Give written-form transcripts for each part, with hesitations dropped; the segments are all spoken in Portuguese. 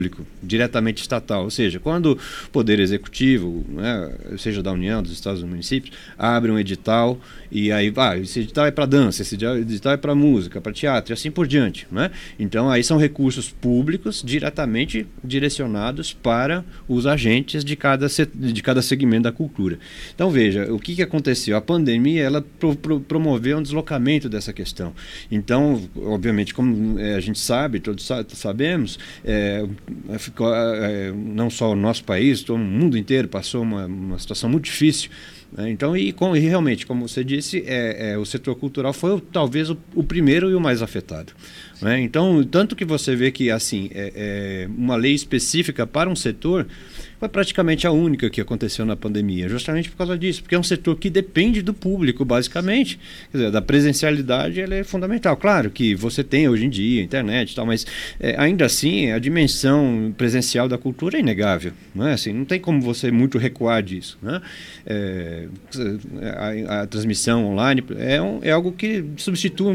diretamente estatal, ou seja, quando o Poder Executivo, né, seja da União, dos Estados e dos municípios, abre um edital e aí, esse edital é para dança, esse edital é para música, para teatro e assim por diante, né? Então aí são recursos públicos diretamente direcionados para os agentes de cada segmento da cultura. Então veja, o que aconteceu? A pandemia, ela promoveu um deslocamento dessa questão. Então, obviamente, como a gente sabe, todos sabemos, não só o nosso país, todo o mundo inteiro passou uma situação muito difícil. Então, e realmente, como você disse, o setor cultural foi talvez o primeiro e o mais afetado. Né? Então, tanto que você vê que assim, uma lei específica para um setor foi praticamente a única que aconteceu na pandemia, justamente por causa disso, porque é um setor que depende do público, basicamente. Quer dizer, da presencialidade, ela é fundamental. Claro que você tem hoje em dia internet e tal, mas ainda assim a dimensão presencial da cultura é inegável. Não é? Assim, não tem como você muito recuar disso. Né? A transmissão online é algo que substitui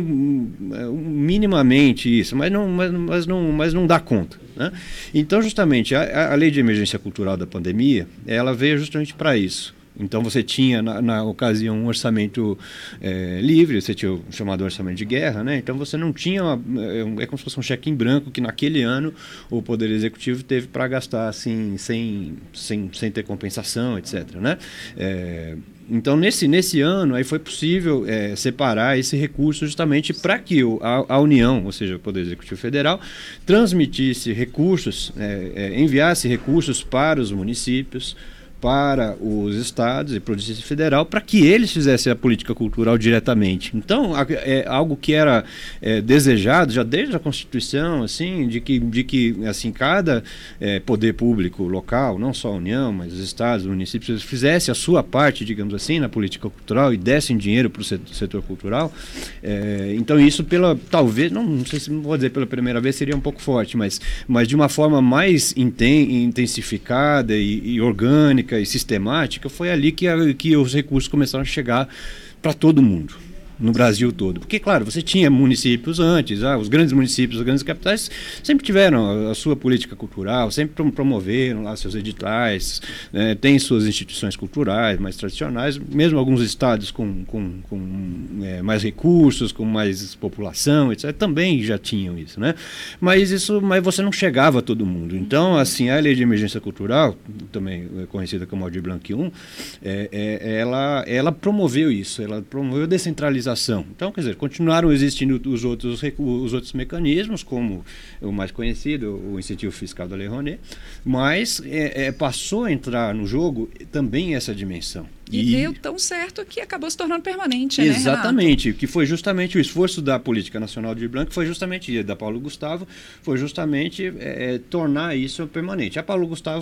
minimamente isso, mas não dá conta. Né? Então, justamente, a lei de emergência cultural da pandemia, ela veio justamente para isso. Então, você tinha, na ocasião, um orçamento livre, você tinha o chamado orçamento de guerra, né? Então, você não tinha, é como se fosse um cheque em branco que, naquele ano, o Poder Executivo teve para gastar, assim, sem ter compensação, etc., né? Então, nesse ano, aí foi possível separar esse recurso justamente para que a União, ou seja, o Poder Executivo Federal, transmitisse recursos, enviasse recursos para os municípios, para os estados e para o Distrito Federal, para que eles fizessem a política cultural diretamente. Então, é algo que era desejado já desde a Constituição, assim, de que assim, cada poder público local, não só a União, mas os estados, os municípios, fizesse a sua parte, digamos assim, na política cultural e dessem dinheiro para o setor cultural. Então, isso talvez, não sei se vou dizer pela primeira vez, seria um pouco forte, mas de uma forma mais intensificada e orgânica e sistemática, foi ali que os recursos começaram a chegar para todo mundo, no Brasil todo. Porque, claro, você tinha municípios antes, os grandes municípios, as grandes capitais, sempre tiveram a sua política cultural, sempre promoveram lá seus editais, têm suas instituições culturais mais tradicionais, mesmo alguns estados com mais recursos, com mais população, etc., também já tinham isso, né? Mas você não chegava a todo mundo. Então, assim, a Lei de Emergência Cultural, também conhecida como Aldir Blanc I, ela promoveu isso, ela promoveu a descentralização. Então, quer dizer, continuaram existindo os outros mecanismos, como o mais conhecido, o incentivo fiscal da Lei Rouanet, mas passou a entrar no jogo também essa dimensão. E deu tão certo que acabou se tornando permanente, né, exatamente, Renato? Que foi justamente o esforço da Política Nacional de Blanc, foi justamente, da Paulo Gustavo, foi justamente tornar isso permanente. A Paulo Gustavo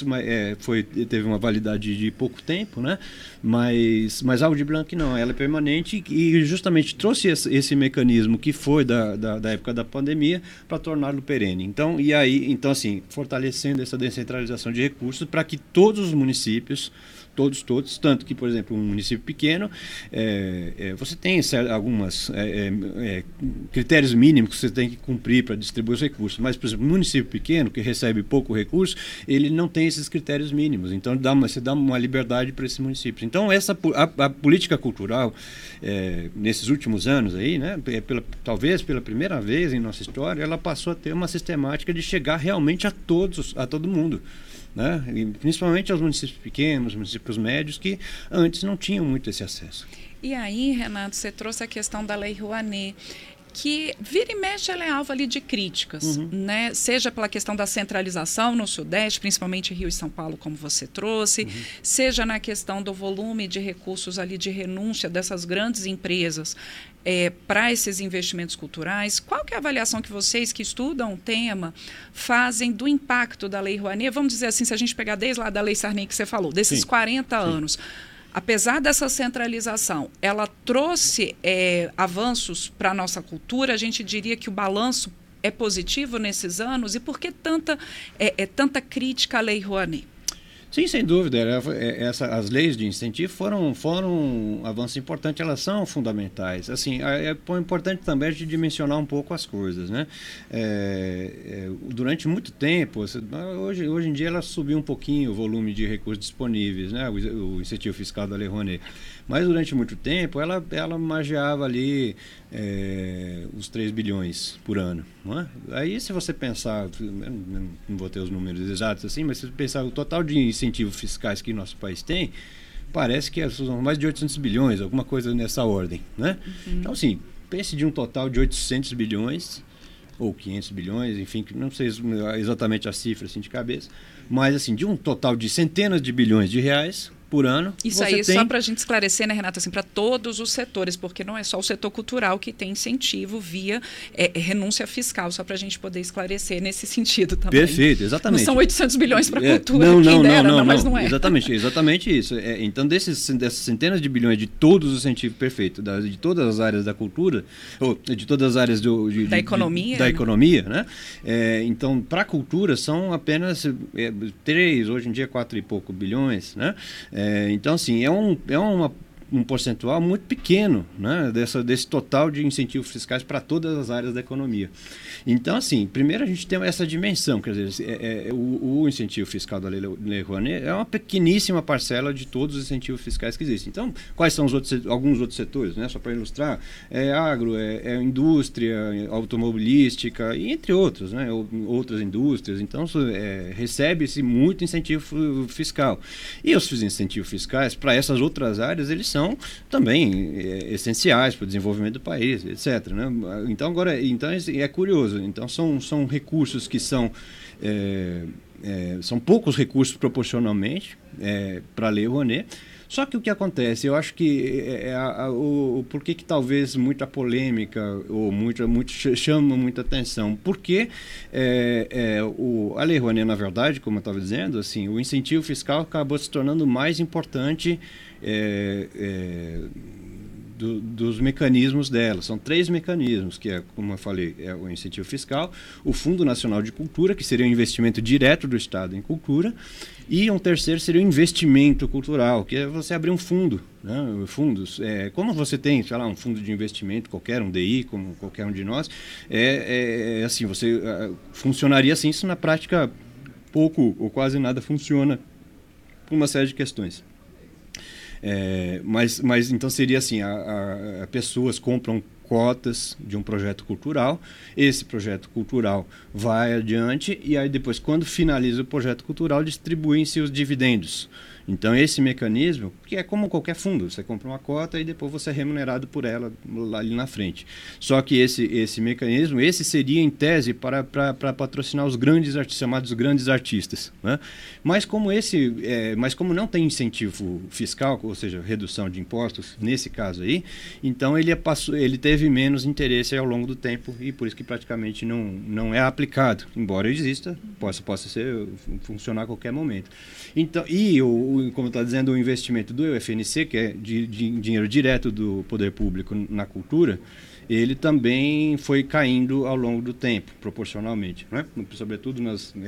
teve uma validade de pouco tempo, né? Mas a Aldir Blanc não, ela é permanente e justamente trouxe esse mecanismo que foi da época da pandemia para torná-lo perene. Então, assim, fortalecendo essa descentralização de recursos para que todos os municípios, todos, tanto que, por exemplo, um município pequeno, você tem algumas critérios mínimos que você tem que cumprir para distribuir os recursos, mas, por exemplo, um município pequeno que recebe pouco recurso, ele não tem esses critérios mínimos, então você dá uma liberdade para esses municípios. Então, a política cultural, nesses últimos anos, aí, né, talvez pela primeira vez em nossa história, ela passou a ter uma sistemática de chegar realmente a todo mundo. Né? E principalmente aos municípios pequenos, municípios médios, que antes não tinham muito esse acesso. E aí, Renato, você trouxe a questão da Lei Rouanet, que vira e mexe, ela é alvo ali de críticas, né? Seja pela questão da centralização no Sudeste, principalmente Rio e São Paulo, como você trouxe, seja na questão do volume de recursos ali de renúncia dessas grandes empresas para esses investimentos culturais. Qual que é a avaliação que vocês que estudam o tema fazem do impacto da Lei Rouanet? Vamos dizer assim, se a gente pegar desde lá da Lei Sarney que você falou, desses 40 anos, apesar dessa centralização, ela trouxe avanços para a nossa cultura. A gente diria que o balanço é positivo nesses anos. E por que tanta crítica à Lei Rouanet? Sim, sem dúvida. As leis de incentivo foram avanços importantes, elas são fundamentais. Assim, é importante também a gente dimensionar um pouco as coisas, né? Durante muito tempo, hoje em dia ela subiu um pouquinho o volume de recursos disponíveis, né? O incentivo fiscal da Lei Rouanet. Mas durante muito tempo ela margeava ali os 3 bilhões por ano. Não é? Aí se você pensar, não vou ter os números exatos assim, mas se você pensar o total de incentivos fiscais que nosso país tem, parece que são mais de 800 bilhões, alguma coisa nessa ordem. Né? Uhum. Então, assim, pense de um total de 800 bilhões ou 500 bilhões, enfim, não sei exatamente a cifra assim, de cabeça, mas assim, de um total de centenas de bilhões de reais por ano. Isso aí, só para a gente esclarecer, né, Renato, assim, para todos os setores, porque não é só o setor cultural que tem incentivo via renúncia fiscal, só para a gente poder esclarecer nesse sentido também. Perfeito, exatamente. Não são 800 bilhões para a cultura, quem dera, não, mas não é. Exatamente isso. Então, dessas centenas de bilhões de todos os incentivos perfeitos, de todas as áreas da cultura, ou de todas as áreas da economia, né? Então, para a cultura, são apenas 3, hoje em dia 4 e pouco bilhões, né? Então, assim, é um percentual muito pequeno, né, desse total de incentivos fiscais para todas as áreas da economia. Então, assim, primeiro a gente tem essa dimensão, quer dizer, o incentivo fiscal da Lei Rouanet é uma pequeníssima parcela de todos os incentivos fiscais que existem. Então, quais são alguns outros setores, né, só para ilustrar? Agro, indústria, automobilística, e entre outros, né, outras indústrias. Então, recebe-se muito incentivo fiscal. E os incentivos fiscais para essas outras áreas, eles são também essenciais para o desenvolvimento do país, etc. Né? Então, é curioso. Então, são recursos que são poucos recursos proporcionalmente para a Lei Rouanet. Só que o que acontece, eu acho que por que talvez muita polêmica ou chama muita atenção? Porque a Lei Rouanet, na verdade, como eu estava dizendo, assim, o incentivo fiscal acabou se tornando mais importante dos mecanismos dela. São 3 mecanismos, que como eu falei, o incentivo fiscal, o Fundo Nacional de Cultura, que seria um investimento direto do Estado em cultura, e um terceiro seria o investimento cultural, que é você abrir um fundo, né? Fundos. Como você tem, sei lá, um fundo de investimento qualquer, um DI, como qualquer um de nós, assim, você funcionaria assim, isso na prática pouco ou quase nada funciona por uma série de questões. Mas então seria assim, pessoas compram cotas de um projeto cultural, esse projeto cultural vai adiante e aí depois, quando finaliza o projeto cultural, distribuem-se os dividendos. Então, esse mecanismo, que é como qualquer fundo, você compra uma cota e depois você é remunerado por ela ali na frente. Só que esse mecanismo, seria em tese para patrocinar os chamados grandes artistas. Né? Mas como não tem incentivo fiscal, ou seja, redução de impostos, nesse caso aí, então ele teve menos interesse ao longo do tempo e por isso que praticamente não é aplicado, embora exista, possa funcionar a qualquer momento. Então, como está dizendo, o investimento do FNC, que é de dinheiro direto do poder público na cultura, ele também foi caindo ao longo do tempo, proporcionalmente, né? Sobretudo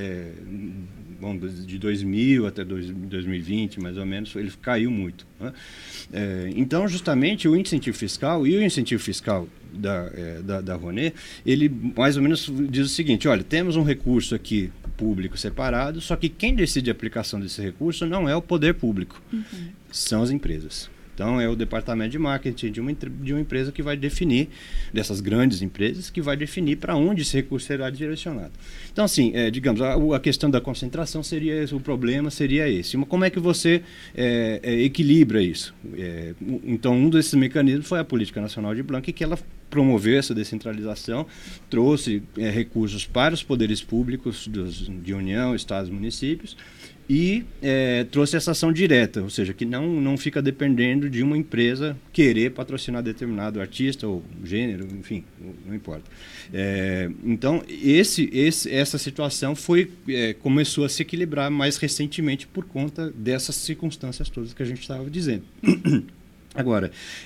de 2000 até 2020, mais ou menos, ele caiu muito. Né? Então, justamente, o incentivo fiscal e o incentivo fiscal da Rouanet, ele mais ou menos diz o seguinte: olha, temos um recurso aqui público separado, só que quem decide a aplicação desse recurso não é o poder público, são as empresas. Então, é o departamento de marketing de uma empresa que vai definir, dessas grandes empresas, que vai definir para onde esse recurso será direcionado. Então, assim, digamos, a questão da concentração o problema seria esse. Como é que você equilibra isso? Então, um desses mecanismos foi a Política Nacional de Blanc, que ela promoveu essa descentralização, trouxe recursos para os poderes públicos de União, Estados e municípios, e trouxe essa ação direta, ou seja, que não fica dependendo de uma empresa querer patrocinar determinado artista ou gênero, enfim, não importa. Então, essa situação começou a se equilibrar mais recentemente por conta dessas circunstâncias todas que a gente estava dizendo. Agora,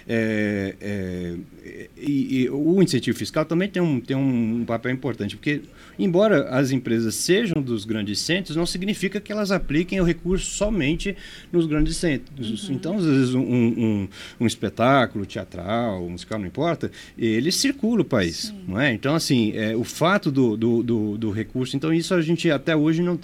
o incentivo fiscal também tem um papel importante, porque, embora as empresas sejam dos grandes centros, não significa que elas apliquem o recurso somente nos grandes centros. Então, às vezes, um espetáculo teatral, musical, não importa, ele circula o país. Não é? Então, assim, o fato do recurso, então isso a gente até hoje não